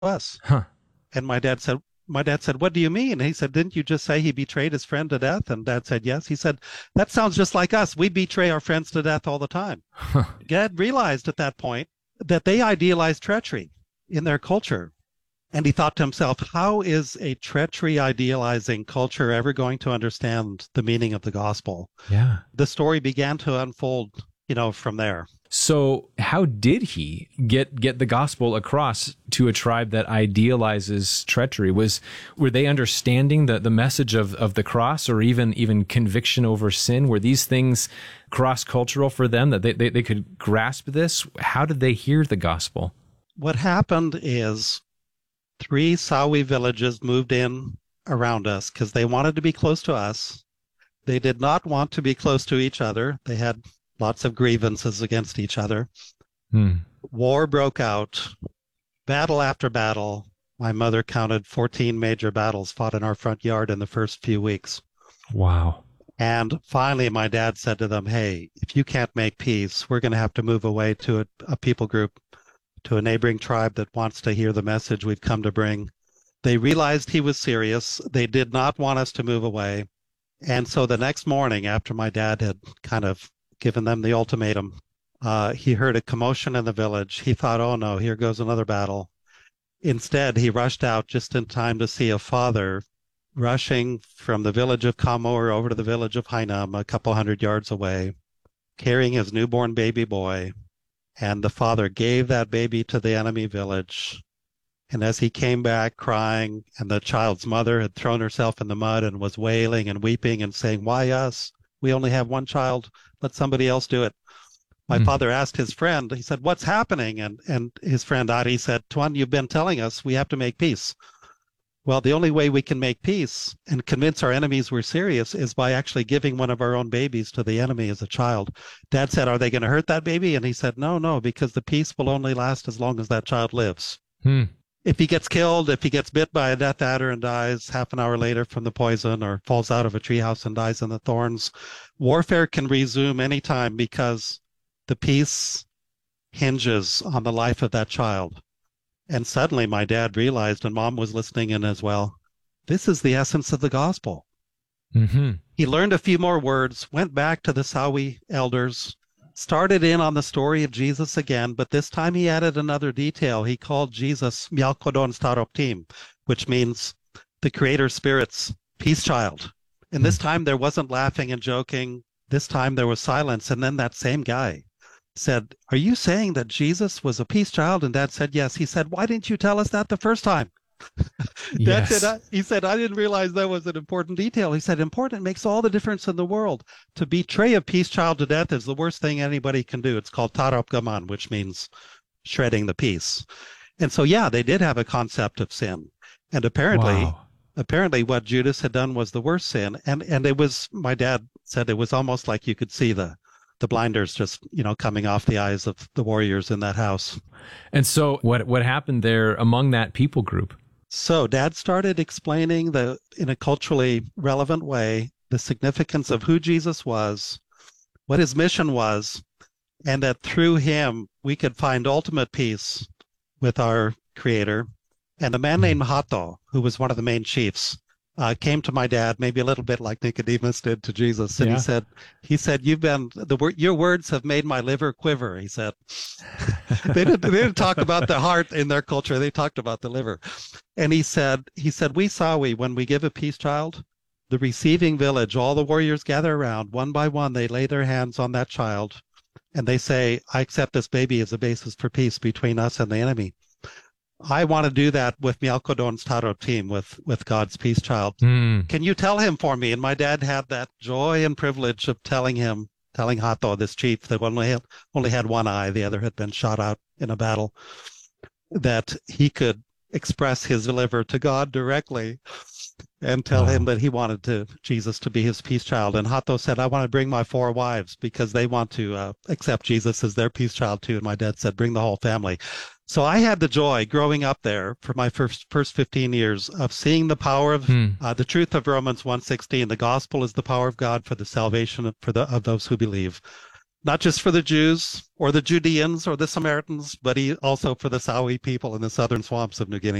us. Huh. And my dad said, what do you mean? And he said, didn't you just say he betrayed his friend to death? And Dad said, yes. He said, that sounds just like us. We betray our friends to death all the time. Huh. Dad realized at that point that they idealized treachery in their culture. And he thought to himself, how is a treachery idealizing culture ever going to understand the meaning of the gospel? Yeah. The story began to unfold, from there. So how did he get the gospel across to a tribe that idealizes treachery? Were they understanding the message of the cross, or even conviction over sin? Were these things cross cultural for them, that they could grasp this? How did they hear the gospel? What happened is three Sawi villages moved in around us because they wanted to be close to us. They did not want to be close to each other. They had lots of grievances against each other. Hmm. War broke out, battle after battle. My mother counted 14 major battles fought in our front yard in the first few weeks. Wow. And finally, my dad said to them, hey, if you can't make peace, we're going to have to move away to a people group, to a neighboring tribe that wants to hear the message we've come to bring. They realized he was serious. They did not want us to move away. And so the next morning, after my dad had kind of given them the ultimatum, he heard a commotion in the village. He thought, oh no, here goes another battle. Instead, he rushed out just in time to see a father rushing from the village of Kamor over to the village of Hainam, a couple hundred yards away, carrying his newborn baby boy. And the father gave that baby to the enemy village. And as he came back crying, and the child's mother had thrown herself in the mud and was wailing and weeping and saying, why us? We only have one child. Let somebody else do it. My Hmm. father asked his friend, he said, what's happening? And his friend Ari said, Tuan, you've been telling us we have to make peace. Well, the only way we can make peace and convince our enemies we're serious is by actually giving one of our own babies to the enemy as a child. Dad said, are they going to hurt that baby? And he said, no, no, because the peace will only last as long as that child lives. Hmm. If he gets killed, if he gets bit by a death adder and dies half an hour later from the poison, or falls out of a treehouse and dies in the thorns, warfare can resume anytime because the peace hinges on the life of that child. And suddenly my dad realized, and mom was listening in as well, this is the essence of the gospel. Hmm. He learned a few more words, went back to the Sawi elders, started in on the story of Jesus again, but this time he added another detail. He called Jesus Mialkodon Staroptim, which means the Creator Spirit's peace child. And this time there wasn't laughing and joking. This time there was silence. And then that same guy said, are you saying that Jesus was a peace child? And Dad said, yes. He said, why didn't you tell us that the first time? Dad said, Yes. he said, I didn't realize that was an important detail. He said, important makes all the difference in the world. To betray a peace child to death is the worst thing anybody can do. It's called tarop gaman, which means shredding the peace. And so, yeah, they did have a concept of sin. And Wow. apparently what Judas had done was the worst sin. And it was, my dad said it was almost like you could see the blinders just, coming off the eyes of the warriors in that house. And so what happened there among that people group? So Dad started explaining in a culturally relevant way, the significance of who Jesus was, what his mission was, and that through him we could find ultimate peace with our Creator. And a man Hmm. named Hato, who was one of the main chiefs, came to my dad, maybe a little bit like Nicodemus did to Jesus, and Yeah. he said, your words have made my liver quiver. He said, they didn't talk about the heart in their culture; they talked about the liver. And we Sawi, when we give a peace child, the receiving village, all the warriors gather around one by one. They lay their hands on that child, and they say, "I accept this baby as a basis for peace between us and the enemy." I want to do that with Mialkodon's Taro team, with God's peace child. Hmm. Can you tell him for me? And my dad had that joy and privilege of telling Hato, this chief that only had one eye, the other had been shot out in a battle, that he could express his liver to God directly and tell him Wow. that he wanted Jesus to be his peace child. And Hato said, I want to bring my four wives because they want to accept Jesus as their peace child too. And my dad said, bring the whole family. So I had the joy growing up there for my first 15 years of seeing the power of Hmm. the truth of Romans 1:16. The gospel is the power of God for the salvation of those who believe. not just for the Jews or the Judeans or the Samaritans, but also for the Sawi people in the southern swamps of New Guinea.